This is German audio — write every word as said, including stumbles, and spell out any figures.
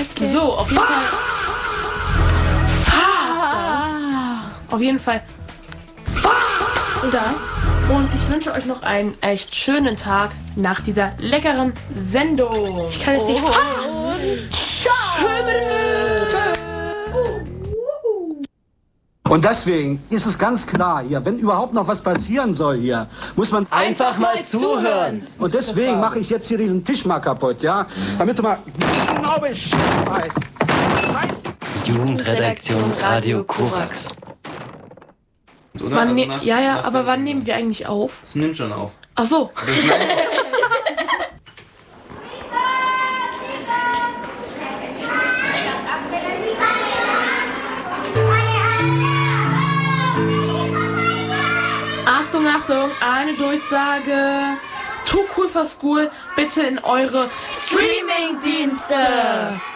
Okay. So, auf jeden Fall. Fast. Auf jeden Fall. Fast das. Und ich wünsche euch noch einen echt schönen Tag nach dieser leckeren Sendung. Ich kann es nicht fassen. Ciao. Und deswegen ist es ganz klar hier, wenn überhaupt noch was passieren soll hier, muss man einfach, Einfach mal zuhören. Und deswegen mache ich jetzt hier diesen Tisch mal kaputt, ja? Damit du mal genau Bescheid weißt. Scheiße. Jugendredaktion Radio Korax. Oder? Wann Also ne- nach- ja, ja, nach aber der- wann nehmen wir eigentlich auf? Es nimmt schon auf. Ach so. Das ist ein- Achtung, Achtung, eine Durchsage. Too Cool for School, bitte in eure Streaming-Dienste.